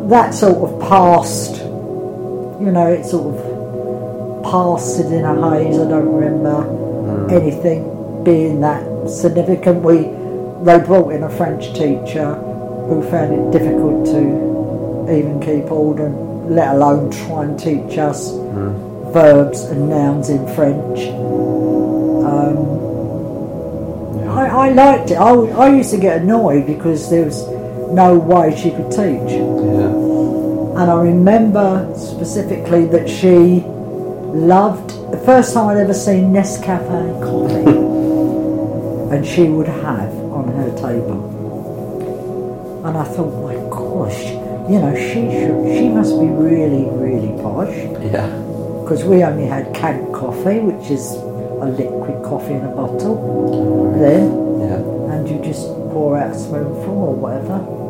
that sort of passed, it sort of passed in a haze. I don't remember anything being that significant. They brought in a French teacher who found it difficult to even keep order, let alone try and teach us verbs and nouns in French. I liked it. I used to get annoyed because there was no way she could teach. Yeah. And I remember specifically that she loved, the first time I'd ever seen Nescafe coffee, and she would have on her table. And I thought, my gosh, she must be really, really posh. Yeah. Because we only had canned coffee, which is a liquid coffee in a bottle, then, Yeah. and you just pour out a spoonful or whatever.